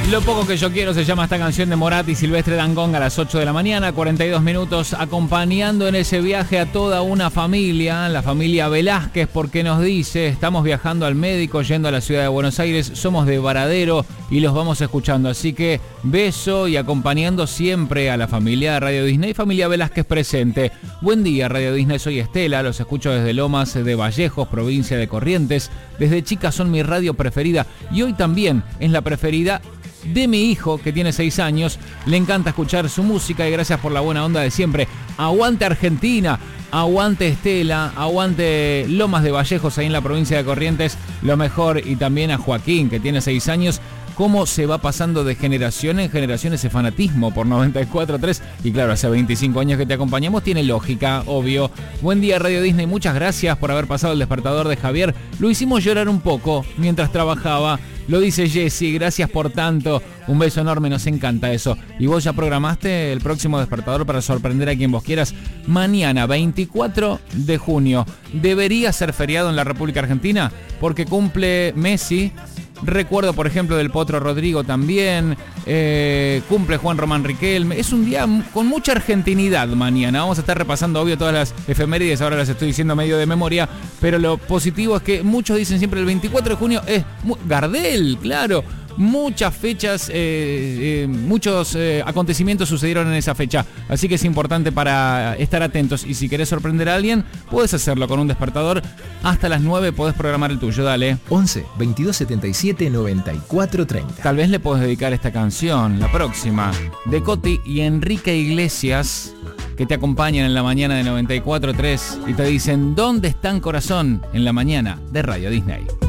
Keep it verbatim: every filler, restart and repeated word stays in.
Lo poco que yo quiero se llama esta canción de Morat y Silvestre Dangond a las ocho de la mañana, cuarenta y dos minutos, acompañando en ese viaje a toda una familia, la familia Velázquez, porque nos dice, estamos viajando al médico, yendo a la ciudad de Buenos Aires, somos de Varadero y los vamos escuchando, así que beso y acompañando siempre a la familia de Radio Disney, familia Velázquez presente. Buen día Radio Disney, soy Estela, los escucho desde Lomas de Vallejos, provincia de Corrientes, desde chica son mi radio preferida y hoy también es la preferida de mi hijo, que tiene seis años, le encanta escuchar su música y gracias por la buena onda de siempre. Aguante Argentina, aguante Estela, aguante Lomas de Vallejos ahí en la provincia de Corrientes, lo mejor, y también a Joaquín, que tiene seis años. Cómo se va pasando de generación en generación ese fanatismo por noventa y cuatro punto tres. Y claro, hace veinticinco años que te acompañamos, tiene lógica, obvio. Buen día Radio Disney, muchas gracias por haber pasado el despertador de Javier. Lo hicimos llorar un poco mientras trabajaba. Lo dice Jessy, gracias por tanto. Un beso enorme, nos encanta eso. ¿Y vos ya programaste el próximo despertador para sorprender a quien vos quieras? Mañana, veinticuatro de junio. ¿Debería ser feriado en la República Argentina? Porque cumple Messi. Recuerdo, por ejemplo, del Potro Rodrigo también. Eh, cumple Juan Román Riquelme. Es un día con mucha argentinidad mañana. Vamos a estar repasando, obvio, todas las efemérides. Ahora las estoy diciendo medio de memoria. Pero lo positivo es que muchos dicen siempre el veinticuatro de junio es Gardel, claro. Muchas fechas, eh, eh, muchos eh, acontecimientos sucedieron en esa fecha, así que es importante para estar atentos. Y si querés sorprender a alguien, puedes hacerlo con un despertador. Hasta las nueve podés programar el tuyo, dale. once, veintidós setenta y siete, noventa y cuatro treinta. Tal vez le podés dedicar esta canción, la próxima, de Coti y Enrique Iglesias, que te acompañan en la mañana de noventa y cuatro punto tres y te dicen ¿dónde están corazón? En la mañana de Radio Disney.